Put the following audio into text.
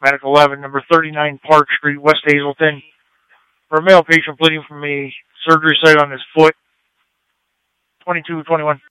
Medic 11, number 39 Park Street, West Hazleton, for a male patient bleeding from a surgery site on his foot. 2221.